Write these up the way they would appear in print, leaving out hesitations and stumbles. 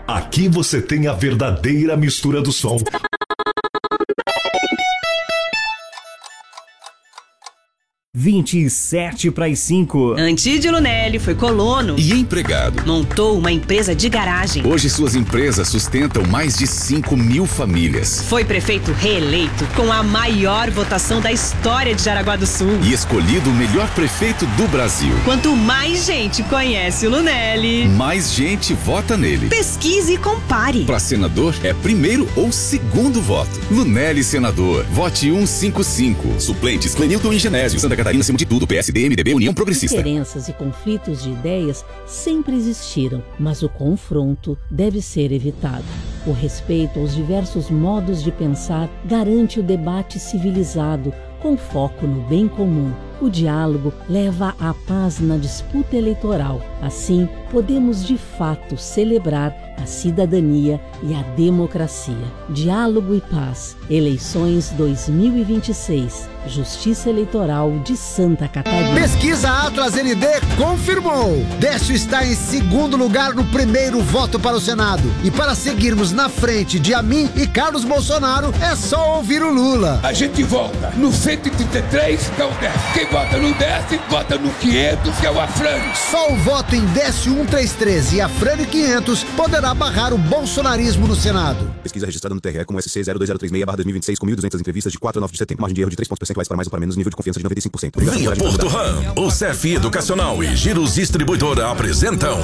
Aqui você tem a verdadeira mistura do som. Vinte para as 5. Antídio Lunelli foi colono e empregado. Montou uma empresa de garagem. Hoje suas empresas sustentam mais de 5.000 famílias. Foi prefeito reeleito com a maior votação da história de Jaraguá do Sul. E escolhido o melhor prefeito do Brasil. Quanto mais gente conhece o Lunelli, mais gente vota nele. Pesquise e compare. Para senador é primeiro ou segundo voto. Lunelli senador. Vote 155. Suplentes Clenilton e Genésio. Santa Catarina, acima de tudo, PSD, MDB, União Progressista. Diferenças e conflitos de ideias sempre existiram, mas o confronto deve ser evitado. O respeito aos diversos modos de pensar garante o debate civilizado, com foco no bem comum. O diálogo leva à paz na disputa eleitoral. Assim, podemos de fato celebrar a cidadania e a democracia. Diálogo e paz. Eleições 2026. Justiça Eleitoral de Santa Catarina. Pesquisa Atlas ND confirmou. Décio está em segundo lugar no primeiro voto para o Senado. E para seguirmos na frente de Amin e Carlos Bolsonaro, é só ouvir o Lula. A gente vota no 133, que é o Décio. Quem vota no Décio, vota no 500, que é o Afrânio. Só o voto em Décio 133 e Afrânio 500 poderá barrar o bolsonarismo no Senado. Pesquisa registrada no TRE como SC 02036/2026 com 1.200 entrevistas de 4 a 9 de setembro. Margem de erro de 3 pontos percentuais para mais ou para menos, nível de confiança de 95%. Vinha Porto Ram, o CEF Educacional e Giros Distribuidora apresentam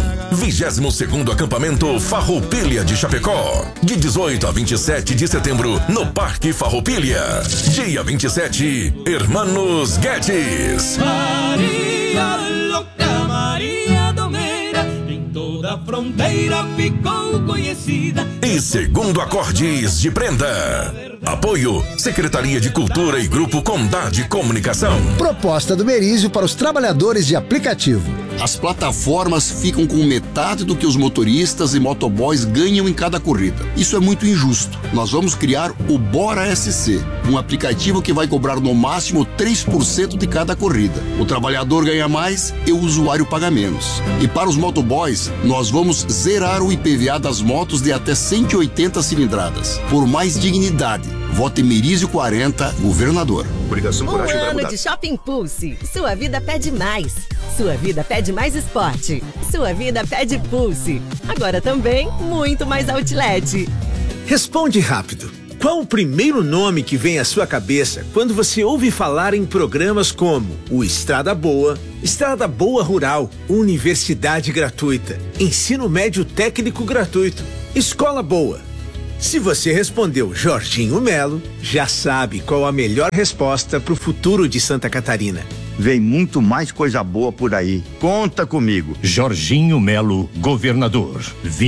22º Acampamento Farroupilha de Chapecó, de 18 a 27 de setembro, no Parque Farroupilha. Dia 27, Hermanos Guedes. Maria louca, Maria Domeira, em toda a fronteira ficou conhecida. E segundo acordes de prenda. Apoio, Secretaria de Cultura e Grupo Condade Comunicação. Proposta do Merizio para os trabalhadores de aplicativo. As plataformas ficam com metade do que os motoristas e motoboys ganham em cada corrida. Isso é muito injusto. Nós vamos criar o Bora SC, um aplicativo que vai cobrar no máximo 3% de cada corrida. O trabalhador ganha mais e o usuário paga menos. E para os motoboys, nós vamos zerar o IPVA das motos de até 180 cilindradas. Por mais dignidade. Vote Merizio 40, governador. Um ano de Shopping Pulse. Sua vida pede mais. Sua vida pede mais esporte. Sua vida pede Pulse. Agora também, muito mais outlet. Responde rápido. Qual o primeiro nome que vem à sua cabeça quando você ouve falar em programas como o Estrada Boa Rural, Universidade Gratuita, Ensino Médio Técnico Gratuito, Escola Boa? Se você respondeu Jorginho Melo, já sabe qual a melhor resposta para o futuro de Santa Catarina. Vem muito mais coisa boa por aí. Conta comigo. Jorginho Melo, governador,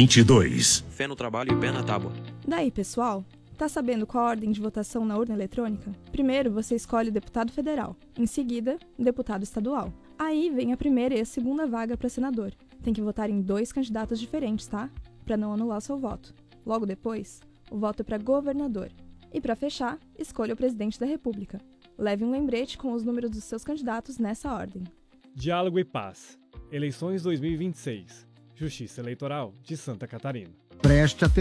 22. Fé no trabalho e pé na tábua. Daí, pessoal, tá sabendo qual a ordem de votação na urna eletrônica? Primeiro, você escolhe o deputado federal. Em seguida, deputado estadual. Aí vem a primeira e a segunda vaga para senador. Tem que votar em 2 candidatos diferentes, tá? Para não anular seu voto. Logo depois, o voto é para governador. E para fechar, escolha o presidente da República. Leve um lembrete com os números dos seus candidatos nessa ordem. Diálogo e Paz. Eleições 2026. Justiça Eleitoral de Santa Catarina. Preste atenção.